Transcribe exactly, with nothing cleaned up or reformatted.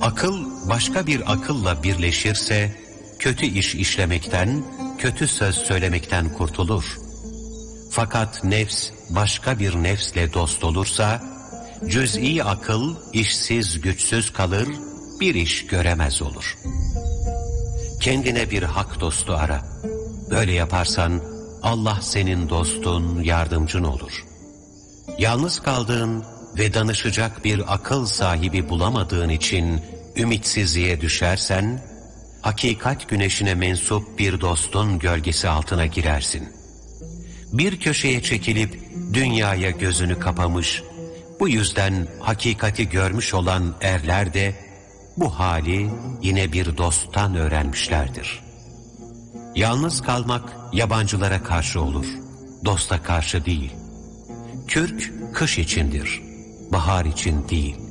Akıl başka bir akılla birleşirse, kötü iş işlemekten, kötü söz söylemekten kurtulur. Fakat nefs başka bir nefsle dost olursa, cüz'i akıl işsiz güçsüz kalır, bir iş göremez olur. Kendine bir hak dostu ara. Böyle yaparsan Allah senin dostun, yardımcın olur. Yalnız kaldığın ve danışacak bir akıl sahibi bulamadığın için ümitsizliğe düşersen, hakikat güneşine mensup bir dostun gölgesi altına girersin. Bir köşeye çekilip dünyaya gözünü kapamış, bu yüzden hakikati görmüş olan erler de bu hali yine bir dosttan öğrenmişlerdir. Yalnız kalmak yabancılara karşı olur, dosta karşı değil. Kürk kış içindir, bahar için değil.